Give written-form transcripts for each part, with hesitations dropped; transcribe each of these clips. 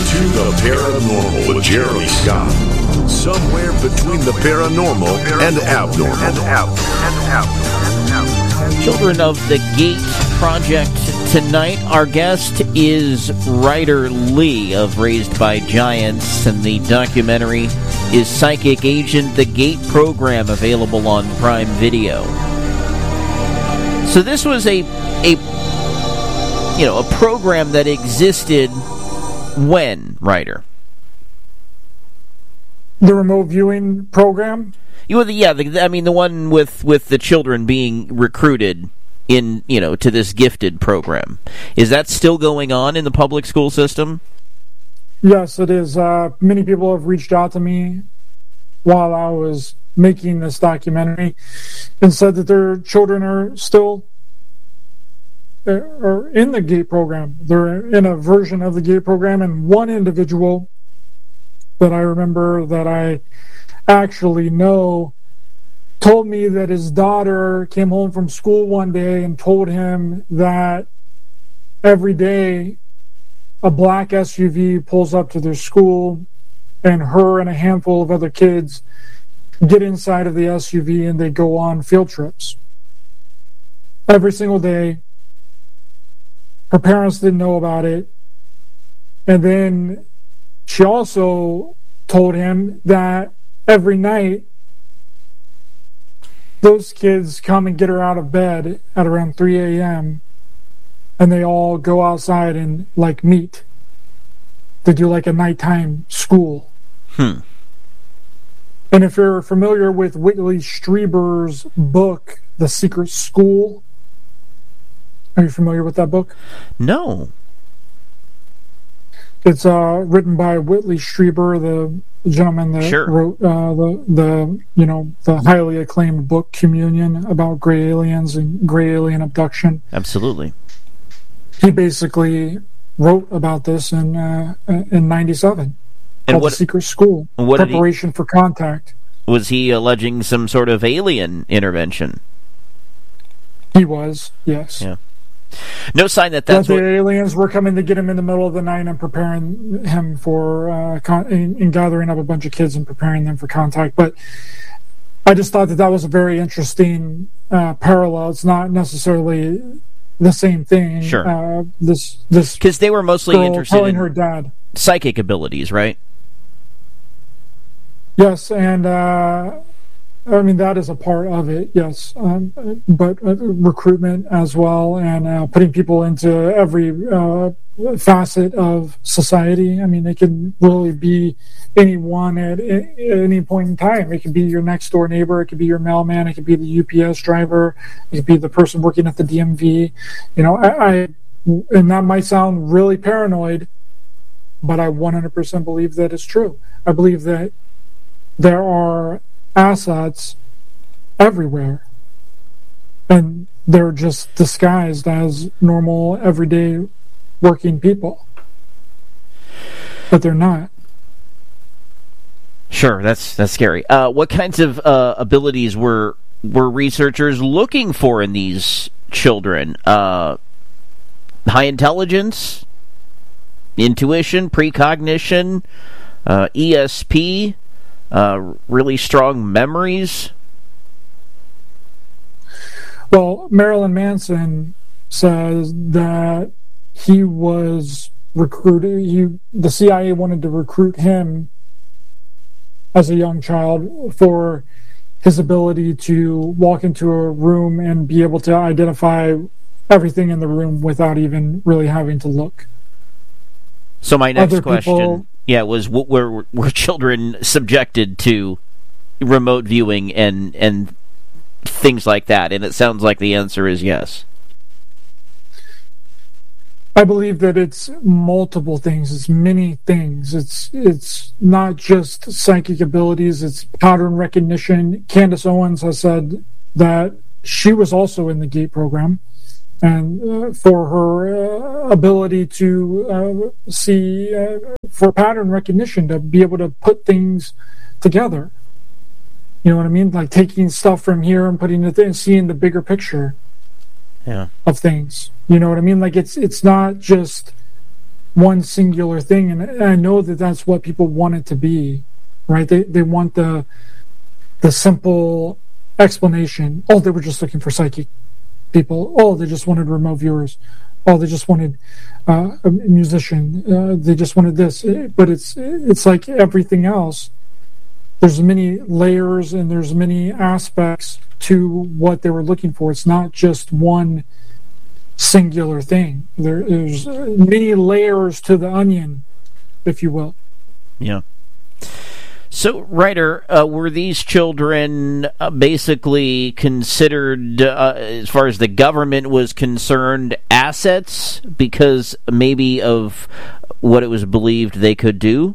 to the Paranormal with Jeremy Scott. Somewhere between the paranormal and abnormal. Children of the Gate Project tonight. Our guest is Ryder Lee of Raised by Giants, and the documentary is Psychic Agent: The Gate Program, available on Prime Video. So this was a program that existed when, Ryder? The remote viewing program? The one with the children being recruited to this gifted program. Is that still going on in the public school system? Yes, it is. Many people have reached out to me while I was making this documentary and said that their children are still in the GATE program. They're in a version of the GATE program, and one individual that I remember that I actually know told me that his daughter came home from school one day and told him that every day a black SUV pulls up to their school and her and a handful of other kids get inside of the SUV and they go on field trips. Every single day. Her parents didn't know about it. And then she also told him that every night those kids come and get her out of bed at around 3 a.m. and they all go outside and meet. They do a nighttime school. And if you're familiar with Whitley Strieber's book, The Secret School, are you familiar with that book? No. It's written by Whitley Strieber, the gentleman that wrote the highly acclaimed book Communion about gray aliens and gray alien abduction. Absolutely. He basically wrote about this in '97. And The Secret School, Preparation for Contact. Was he alleging some sort of alien intervention? He was, yes. Yeah. No sign that the aliens were coming to get him in the middle of the night and preparing him for and gathering up a bunch of kids and preparing them for contact. But I just thought that was a very interesting parallel. It's not necessarily the same thing. Sure. This because they were mostly interested in her dad psychic abilities, right? Yes, and that is a part of it, yes, but recruitment as well, and putting people into every facet of society. I mean, it can really be anyone at any point in time. It could be your next door neighbor, it could be your mailman, it could be the UPS driver, it could be the person working at the DMV. And that might sound really paranoid, but I 100% believe that it's true. I believe that there are assets everywhere, and they're just disguised as normal, everyday working people, but they're not. Sure, that's scary. What kinds of abilities were researchers looking for in these children? High intelligence, intuition, precognition, ESP, really strong memories. Well, Marilyn Manson says that he was recruited. The CIA wanted to recruit him as a young child for his ability to walk into a room and be able to identify everything in the room without even really having to look. So my next question, was were children subjected to remote viewing and things like that? And it sounds like the answer is yes. I believe that it's multiple things. It's many things. It's not just psychic abilities. It's pattern recognition. Candace Owens has said that she was also in the GATE program, and for her ability to see, for pattern recognition, to be able to put things together. You know what I mean? Like taking stuff from here and putting it there and seeing the bigger picture of things. You know what I mean? Like it's not just one singular thing, and I know that that's what people want it to be, right? They want the simple explanation. Oh, they were just looking for psychic people. Oh, they just wanted remote viewers. Oh, they just wanted a musician. They just wanted this. But it's like everything else. There's many layers and there's many aspects to what they were looking for. It's not just one singular thing. There's many layers to the onion, if you will. Yeah. So, Ryder, were these children basically considered, as far as the government was concerned, assets because maybe of what it was believed they could do?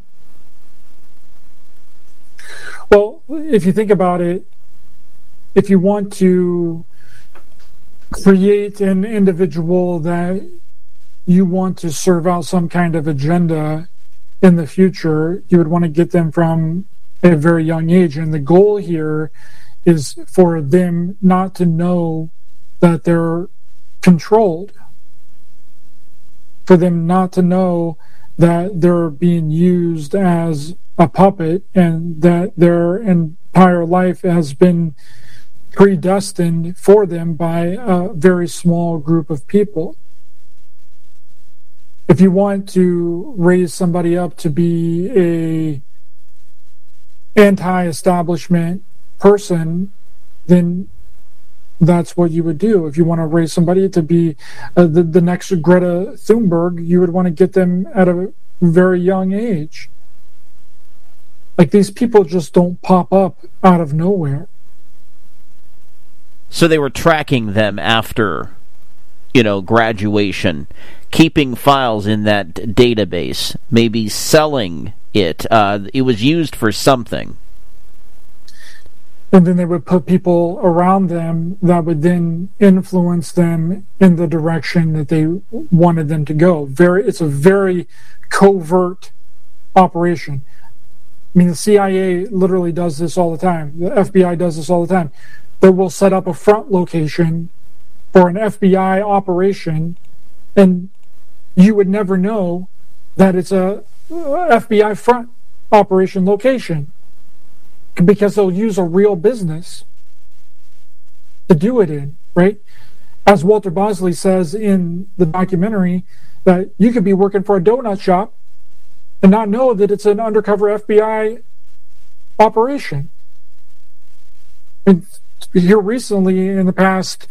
Well, if you think about it, if you want to create an individual that you want to serve out some kind of agenda in the future, you would want to get them from a very young age. And the goal here is for them not to know that they're controlled, for them not to know that they're being used as a puppet and that their entire life has been predestined for them by a very small group of people. If you want to raise somebody up to be a anti-establishment person, then that's what you would do. If you want to raise somebody to be the next Greta Thunberg, you would want to get them at a very young age. Like, these people just don't pop up out of nowhere. So they were tracking them after, graduation, keeping files in that database, maybe selling it. It was used for something. And then they would put people around them that would then influence them in the direction that they wanted them to go. It's a very covert operation. I mean, the CIA literally does this all the time. The FBI does this all the time. They will set up a front location for an FBI operation, and you would never know that it's a FBI front operation location because they'll use a real business to do it in, right? As Walter Bosley says in the documentary, that you could be working for a donut shop and not know that it's an undercover FBI operation. And here recently, in the past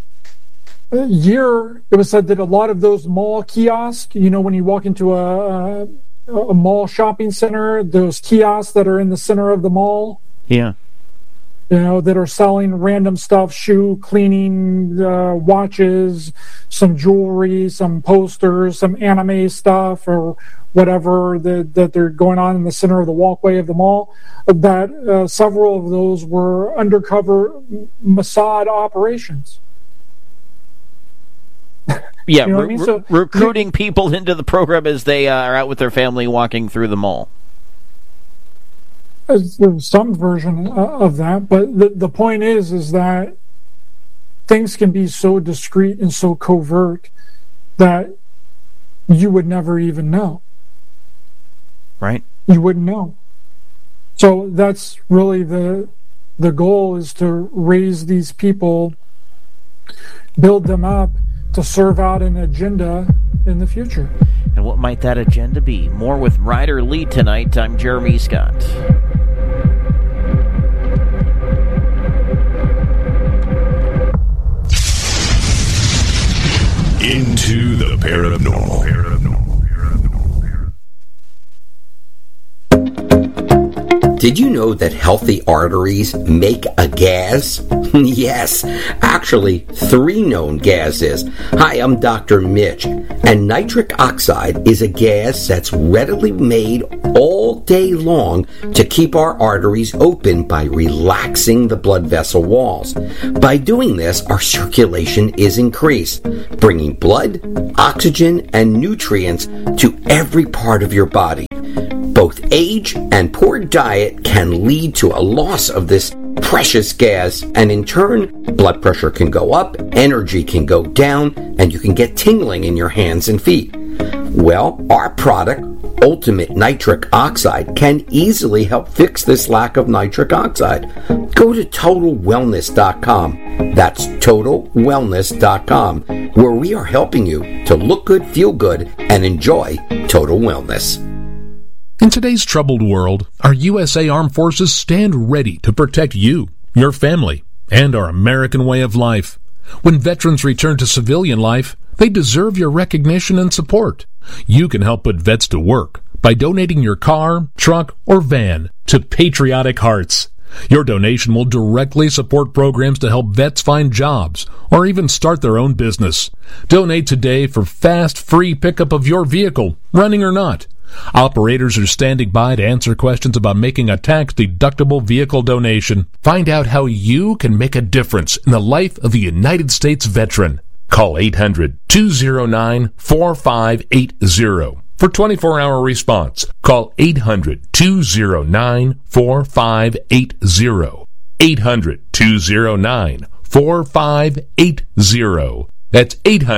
year, it was said that a lot of those mall kiosks, when you walk into a mall shopping center, those kiosks that are in the center of the mall, that are selling random stuff, shoe cleaning, watches, some jewelry, some posters, some anime stuff, or whatever that they're going on in the center of the walkway of the mall, that several of those were undercover Mossad operations. Yeah, recruiting people into the program as they are out with their family walking through the mall. There's some version of that, but the point is that things can be so discreet and so covert that you would never even know. Right. You wouldn't know. So that's really the goal, is to raise these people, build them up to serve out an agenda in the future. And what might that agenda be? More with Ryder Lee tonight. I'm Jeremy Scott. Into the paranormal. Did you know that healthy arteries make a gas? Yes, actually 3 known gases. Hi, I'm Dr. Mitch, and nitric oxide is a gas that's readily made all day long to keep our arteries open by relaxing the blood vessel walls. By doing this, our circulation is increased, bringing blood, oxygen, and nutrients to every part of your body. Both age and poor diet can lead to a loss of this precious gas, and in turn, blood pressure can go up, energy can go down, and you can get tingling in your hands and feet. Well, our product, Ultimate Nitric Oxide, can easily help fix this lack of nitric oxide. Go to TotalWellness.com. That's TotalWellness.com, where we are helping you to look good, feel good, and enjoy total wellness. In today's troubled world, our USA Armed Forces stand ready to protect you, your family, and our American way of life. When veterans return to civilian life, they deserve your recognition and support. You can help put vets to work by donating your car, truck, or van to Patriotic Hearts. Your donation will directly support programs to help vets find jobs or even start their own business. Donate today for fast, free pickup of your vehicle, running or not. Operators are standing by to answer questions about making a tax-deductible vehicle donation. Find out how you can make a difference in the life of a United States veteran. Call 800-209-4580 for 24-hour response. Call 800-209-4580. 800-209-4580. That's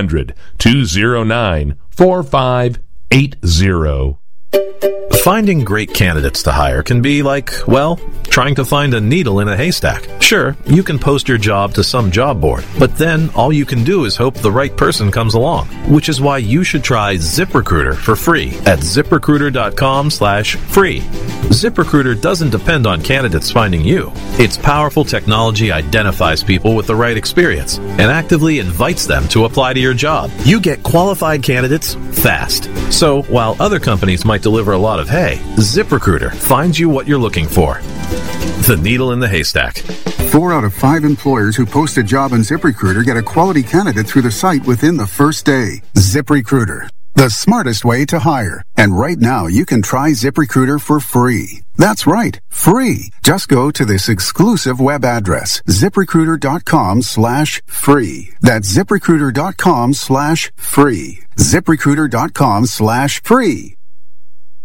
800-209-4580. Finding great candidates to hire can be like, well, trying to find a needle in a haystack. Sure, you can post your job to some job board, but then all you can do is hope the right person comes along, which is why you should try ZipRecruiter for free at ZipRecruiter.com/free. ZipRecruiter doesn't depend on candidates finding you. Its powerful technology identifies people with the right experience and actively invites them to apply to your job. You get qualified candidates fast. So while other companies might deliver a lot of hay, ZipRecruiter finds you what you're looking for. The needle in the haystack. 4 out of 5 employers who post a job on ZipRecruiter get a quality candidate through the site within the first day. ZipRecruiter, the smartest way to hire. And right now, you can try ZipRecruiter for free. That's right, free. Just go to this exclusive web address, ZipRecruiter.com/free. That's ZipRecruiter.com/free. ZipRecruiter.com/free.